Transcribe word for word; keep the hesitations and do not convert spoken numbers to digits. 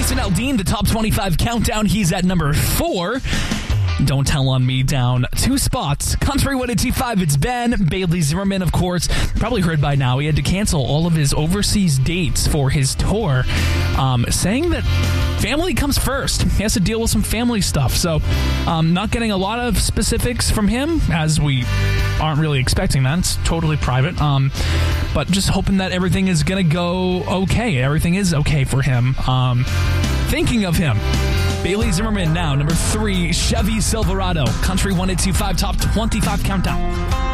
Jason Aldean, the top twenty-five countdown. He's at number four. Don't Tell on Me down two spots. Country one eighty-five, it's Ben. Bailey Zimmerman, of course. Probably heard by now, he had to cancel all of his overseas dates for his tour, um, saying that family comes first. He has to deal with some family stuff. So, um, not getting a lot of specifics from him, as we aren't really expecting that. It's totally private. Um, but just hoping that everything is going to go okay. Everything is okay for him. Um, thinking of him. Bailey Zimmerman now, number three, Chevy Silverado. Country one eighty-five, top twenty-five countdown.